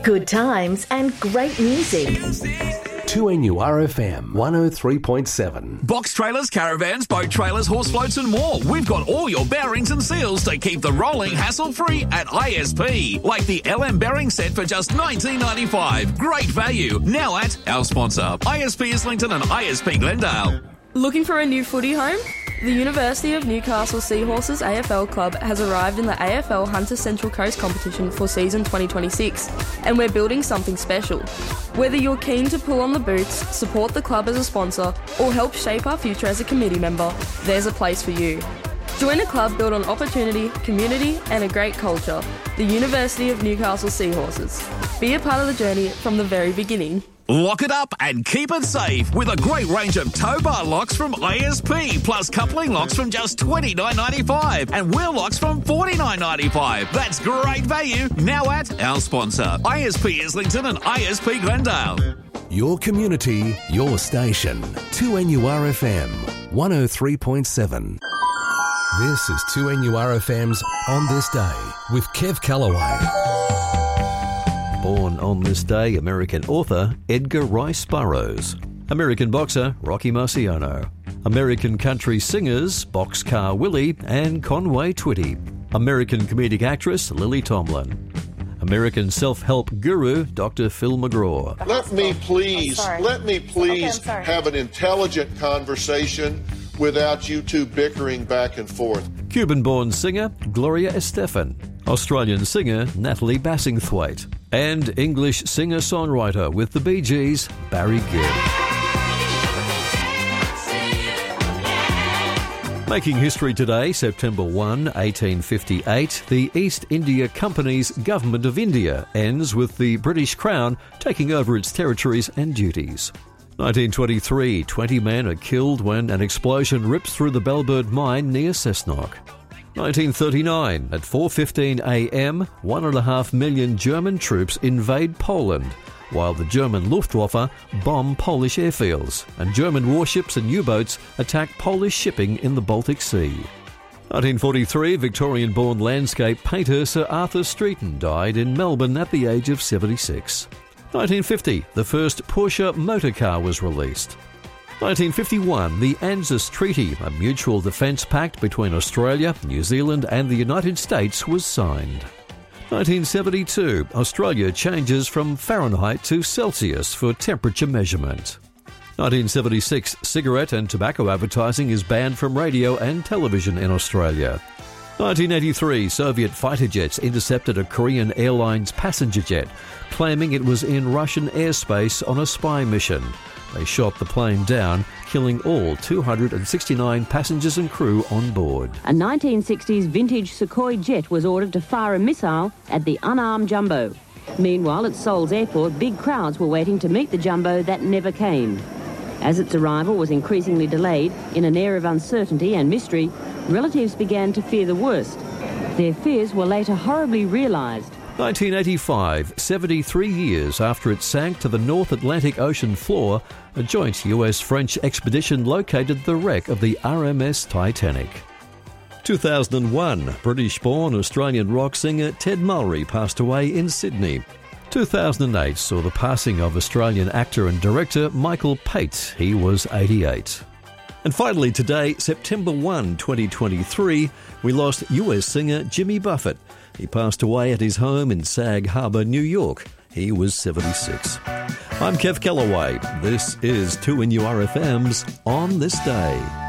Good times and great music. 2NURFM 103.7. Box trailers, caravans, boat trailers, horse floats and more. We've got all your bearings and seals to keep the rolling hassle-free at ISP. Like the LM bearing set for just $19.95. Great value. Now at our sponsor, ISP Islington and ISP Glendale. Looking for a new footy home? The University of Newcastle Seahorses AFL Club has arrived in the AFL Hunter Central Coast competition for season 2026, and we're building something special. Whether you're keen to pull on the boots, support the club as a sponsor, or help shape our future as a committee member, there's a place for you. Join a club built on opportunity, community, and a great culture. The University of Newcastle Seahorses. Be a part of the journey from the very beginning. Lock it up and keep it safe with a great range of tow bar locks from ISP, plus coupling locks from just $29.95 and wheel locks from $49.95. That's great value now at our sponsor, ISP Islington and ISP Glendale. Your community, your station. 2NURFM 103.7. This is 2NURFM's On This Day with Kev Callaway. Born on this day, American author Edgar Rice Burroughs. American boxer Rocky Marciano. American country singers Boxcar Willie and Conway Twitty. American comedic actress Lily Tomlin. American self-help guru Dr. Phil McGraw. Let me please have an intelligent conversation without you two bickering back and forth. Cuban-born singer Gloria Estefan. Australian singer Natalie Bassingthwaite. And English singer-songwriter with the Bee Gees, Barry Gibb. Making history today, September 1, 1858, the East India Company's Government of India ends with the British Crown taking over its territories and duties. 1923, 20 men are killed when an explosion rips through the Bellbird mine near Cessnock. 1939, at 4:15 a.m., 1.5 million German troops invade Poland, while the German Luftwaffe bomb Polish airfields, and German warships and U-boats attack Polish shipping in the Baltic Sea. 1943, Victorian-born landscape painter Sir Arthur Streeton died in Melbourne at the age of 76. 1950, the first Porsche motor car was released. 1951, the ANZUS Treaty, a mutual defence pact between Australia, New Zealand and the United States, was signed. 1972, Australia changes from Fahrenheit to Celsius for temperature measurement. 1976, cigarette and tobacco advertising is banned from radio and television in Australia. 1983, Soviet fighter jets intercepted a Korean Airlines passenger jet, claiming it was in Russian airspace on a spy mission. They shot the plane down, killing all 269 passengers and crew on board. A 1960s vintage Sukhoi jet was ordered to fire a missile at the unarmed Jumbo. Meanwhile, at Seoul's airport, big crowds were waiting to meet the Jumbo that never came. As its arrival was increasingly delayed, in an air of uncertainty and mystery, relatives began to fear the worst. Their fears were later horribly realised. 1985, 73 years after it sank to the North Atlantic Ocean floor, a joint US-French expedition located the wreck of the RMS Titanic. 2001, British-born Australian rock singer Ted Mulry passed away in Sydney. 2008 saw the passing of Australian actor and director Michael Pate. He was 88. And finally today, September 1, 2023, we lost US singer Jimmy Buffett. He passed away at his home in Sag Harbor, New York. He was 76. I'm Kev Callaway. This is 2NURFM's On This Day.